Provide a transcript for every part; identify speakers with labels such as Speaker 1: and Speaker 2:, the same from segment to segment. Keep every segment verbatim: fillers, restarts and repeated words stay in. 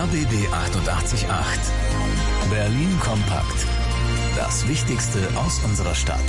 Speaker 1: B B achtundachtzig Komma acht. Berlin kompakt. Das Wichtigste aus unserer Stadt.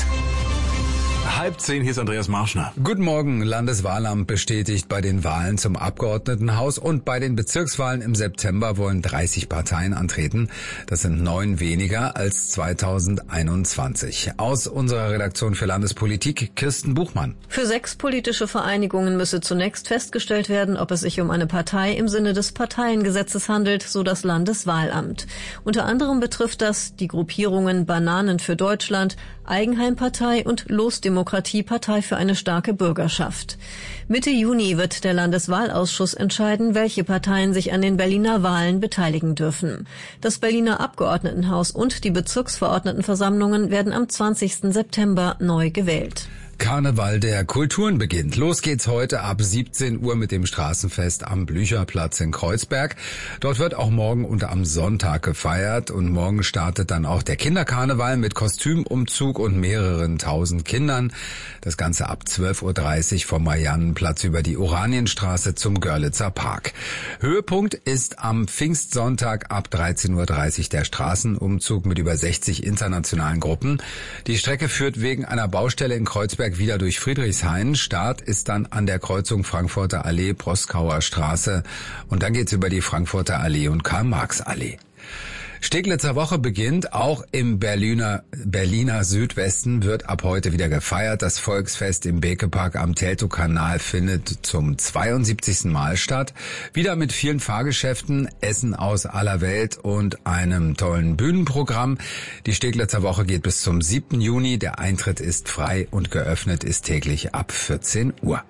Speaker 2: Halb zehn, hier ist Andreas Marschner.
Speaker 3: Guten Morgen. Landeswahlamt bestätigt, bei den Wahlen zum Abgeordnetenhaus und bei den Bezirkswahlen im September wollen dreißig Parteien antreten. Das sind neun weniger als zweitausendeinundzwanzig. Aus unserer Redaktion für Landespolitik, Kirsten Buchmann.
Speaker 4: Für sechs politische Vereinigungen müsse zunächst festgestellt werden, ob es sich um eine Partei im Sinne des Parteiengesetzes handelt, so das Landeswahlamt. Unter anderem betrifft das die Gruppierungen Bananen für Deutschland, Eigenheimpartei und Losdemokratie, Partei für eine starke Bürgerschaft. Mitte Juni wird der Landeswahlausschuss entscheiden, welche Parteien sich an den Berliner Wahlen beteiligen dürfen. Das Berliner Abgeordnetenhaus und die Bezirksverordnetenversammlungen werden am zwanzigsten September neu gewählt.
Speaker 3: Karneval der Kulturen beginnt. Los geht's heute ab siebzehn Uhr mit dem Straßenfest am Blücherplatz in Kreuzberg. Dort wird auch morgen und am Sonntag gefeiert und morgen startet dann auch der Kinderkarneval mit Kostümumzug und mehreren tausend Kindern. Das Ganze ab zwölf Uhr dreißig vom Mariannenplatz über die Oranienstraße zum Görlitzer Park. Höhepunkt ist am Pfingstsonntag ab dreizehn Uhr dreißig der Straßenumzug mit über sechzig internationalen Gruppen. Die Strecke führt wegen einer Baustelle in Kreuzberg wieder durch Friedrichshain. Start ist dann an der Kreuzung Frankfurter Allee, Proskauer Straße und dann geht's über die Frankfurter Allee und Karl-Marx-Allee. Steglitzer Woche beginnt. Auch im Berliner, Berliner Südwesten wird ab heute wieder gefeiert. Das Volksfest im Bekepark am Teltowkanal findet zum zweiundsiebzigsten Mal statt. Wieder mit vielen Fahrgeschäften, Essen aus aller Welt und einem tollen Bühnenprogramm. Die Steglitzer Woche geht bis zum siebten Juni. Der Eintritt ist frei und geöffnet ist täglich ab vierzehn Uhr.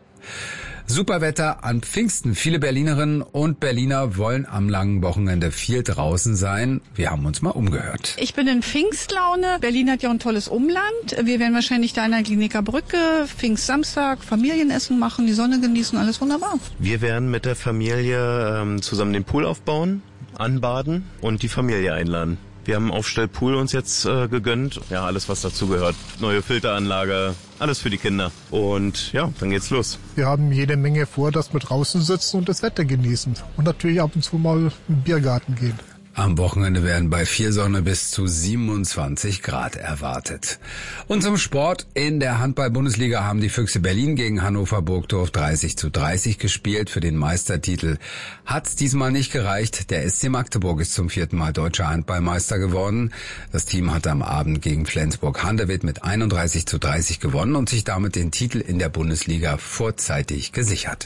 Speaker 3: Superwetter an Pfingsten. Viele Berlinerinnen und Berliner wollen am langen Wochenende viel draußen sein. Wir haben uns mal umgehört.
Speaker 5: Ich bin in Pfingstlaune. Berlin hat ja ein tolles Umland. Wir werden wahrscheinlich da an der Kliniker Brücke Pfingstsamstag Familienessen machen, die Sonne genießen, alles wunderbar.
Speaker 6: Wir werden mit der Familie ähm, zusammen den Pool aufbauen, anbaden und die Familie einladen. Wir haben einen Aufstellpool uns jetzt äh, gegönnt. Ja, alles was dazugehört. Neue Filteranlage, alles für die Kinder. Und ja, dann geht's los.
Speaker 7: Wir haben jede Menge vor, dass wir draußen sitzen und das Wetter genießen. Und natürlich ab und zu mal in den Biergarten gehen.
Speaker 3: Am Wochenende werden bei viel Sonne bis zu siebenundzwanzig Grad erwartet. Und zum Sport. In der Handball-Bundesliga haben die Füchse Berlin gegen Hannover Burgdorf dreißig zu dreißig gespielt. Für den Meistertitel hat's diesmal nicht gereicht. Der S C Magdeburg ist zum vierten Mal deutscher Handballmeister geworden. Das Team hat am Abend gegen Flensburg-Handewitt mit einunddreißig zu dreißig gewonnen und sich damit den Titel in der Bundesliga vorzeitig gesichert.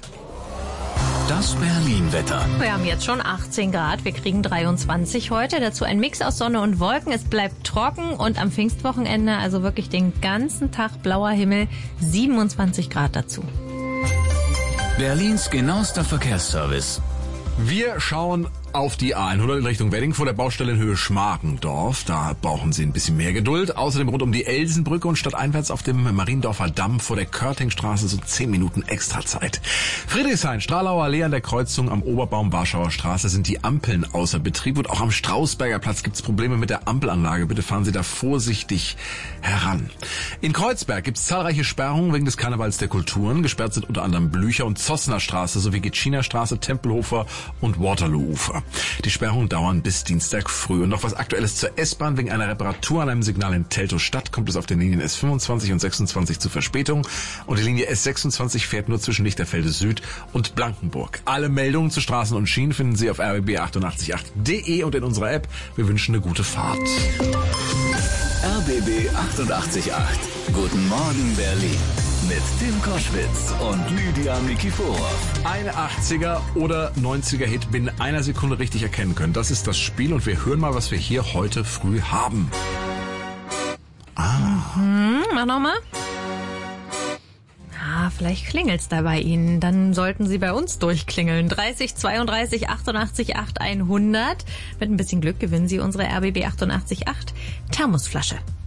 Speaker 1: Das Berlin-Wetter.
Speaker 8: Wir haben jetzt schon achtzehn Grad, wir kriegen dreiundzwanzig heute. Dazu ein Mix aus Sonne und Wolken. Es bleibt trocken und am Pfingstwochenende, also wirklich den ganzen Tag blauer Himmel, siebenundzwanzig Grad dazu.
Speaker 1: Berlins genauester Verkehrsservice.
Speaker 2: Wir schauen auf die A hundert in Richtung Wedding vor der Baustelle in Höhe Schmargendorf. Da brauchen Sie ein bisschen mehr Geduld. Außerdem rund um die Elsenbrücke und stadteinwärts auf dem Mariendorfer Damm vor der Körtingstraße so zehn Minuten extra Zeit. Friedrichshain, Stralauer Allee an der Kreuzung am Oberbaum Warschauer Straße sind die Ampeln außer Betrieb und auch am Strausberger Platz gibt's Probleme mit der Ampelanlage. Bitte fahren Sie da vorsichtig heran. In Kreuzberg gibt's zahlreiche Sperrungen wegen des Karnevals der Kulturen. Gesperrt sind unter anderem Blücher- und Zossner Straße sowie Gitschiner Straße, Tempelhofer und Waterloo-Ufer. Die Sperrungen dauern bis Dienstag früh. Und noch was Aktuelles zur S-Bahn. Wegen einer Reparatur an einem Signal in Teltow-Stadt kommt es auf den Linien S fünfundzwanzig und sechsundzwanzig zu Verspätung. Und die Linie S sechsundzwanzig fährt nur zwischen Lichterfelde Süd und Blankenburg. Alle Meldungen zu Straßen und Schienen finden Sie auf r b b achtundachtzig Punkt acht punkt de und in unserer App. Wir wünschen eine gute Fahrt.
Speaker 1: R B B achtundachtzig Komma acht. Guten Morgen Berlin. Mit Tim Koschwitz und Lydia Nikiforov.
Speaker 2: Ein achtziger oder neunziger Hit binnen einer Sekunde richtig erkennen können. Das ist das Spiel und wir hören mal, was wir hier heute früh haben.
Speaker 8: Ah. Mhm, mach nochmal. Ah, vielleicht klingelt's da bei Ihnen. Dann sollten Sie bei uns durchklingeln. dreißig zweiunddreißig achtundachtzig acht hundert. Mit ein bisschen Glück gewinnen Sie unsere R B B achtundachtzig Komma acht Thermosflasche.